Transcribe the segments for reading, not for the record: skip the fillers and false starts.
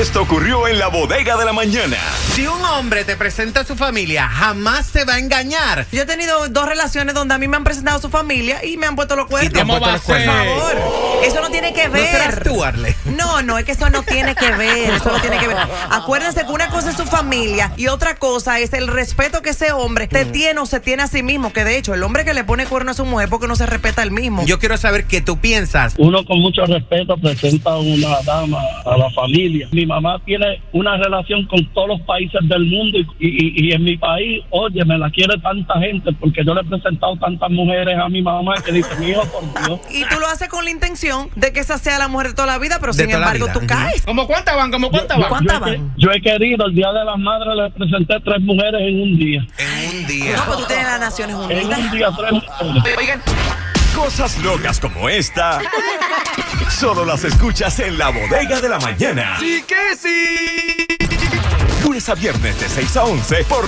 Esto ocurrió en la Bodega de la Mañana. Si un hombre te presenta a su familia, jamás te va a engañar. Yo he tenido 2 relaciones donde a mí me han presentado a su familia y me han puesto los cuernos. ¿Y te han puesto los Por cuernos? favor. Eso no tiene que ver. ¿No serás tú, Arle? No, es que eso no tiene que ver. Eso no tiene que ver. Acuérdense que una cosa es su familia y otra cosa es el respeto que ese hombre te tiene o se tiene a sí mismo. Que de hecho, el hombre que le pone cuerno a su mujer porque no se respeta a él mismo. Yo quiero saber qué tú piensas. Uno con mucho respeto presenta a una dama a la familia. Mi mamá tiene una relación con todos los países del mundo y en mi país, oye, me la quiere tanta gente porque yo le he presentado tantas mujeres a mi mamá que dice, mi hijo, por Dios. Y tú lo haces con la intención de que esa sea la mujer de toda la vida, pero sin embargo tú caes. ¿Cómo cuántas van? Yo he querido, el Día de las Madres le presenté 3 mujeres en un día. En un día. No, pues tú tienes las Naciones En Unidas. un día 3 mujeres. Oigan, cosas locas como esta solo las escuchas en la Bodega de la Mañana. ¡Sí que sí! Lunes a viernes de 6 a 11 por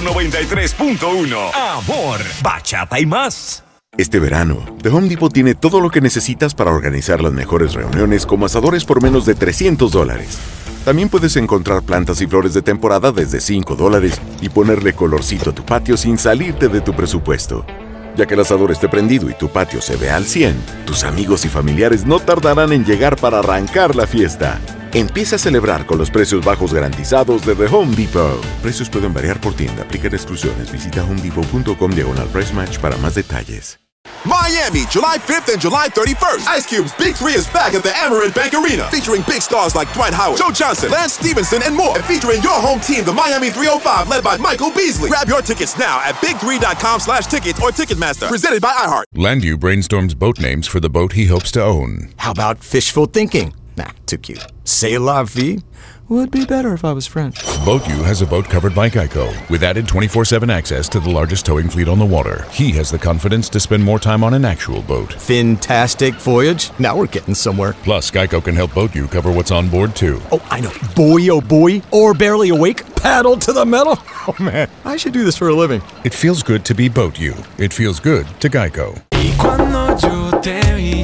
93.1. Amor, bachata y más. Este verano, The Home Depot tiene todo lo que necesitas para organizar las mejores reuniones como asadores por menos de $300. También puedes encontrar plantas y flores de temporada desde $5 y ponerle colorcito a tu patio sin salirte de tu presupuesto. Ya que el asador esté prendido y tu patio se ve al 100, tus amigos y familiares no tardarán en llegar para arrancar la fiesta. Empieza a celebrar con los precios bajos garantizados de The Home Depot. Precios pueden variar por tienda. Aplican exclusiones. Visita homedepot.com/price match para más detalles. Miami, July 5th and July 31st. Ice Cube's Big 3 is back at the Amerant Bank Arena, featuring big stars like Dwight Howard, Joe Johnson, Lance Stevenson, and more. And featuring your home team, the Miami 305, led by Michael Beasley. Grab your tickets now at big3.com/tickets or Ticketmaster. Presented by iHeart. Landu brainstorms boat names for the boat he hopes to own. How about fishful thinking? Nah, too cute. C'est la vie? Would be better if I was French. BoatU has a boat covered by Geico, with added 24/7 access to the largest towing fleet on the water. He has the confidence to spend more time on an actual boat. Fantastic voyage. Now we're getting somewhere. Plus, Geico can help BoatU cover what's on board, too. Oh, I know. Boy, oh boy. Or barely awake. Paddle to the metal. Oh, man. I should do this for a living. It feels good to be BoatU. It feels good to Geico. Y cuando yo te vi.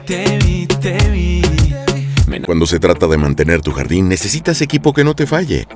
Cuando se trata de mantener tu jardín, necesitas equipo que no te falle.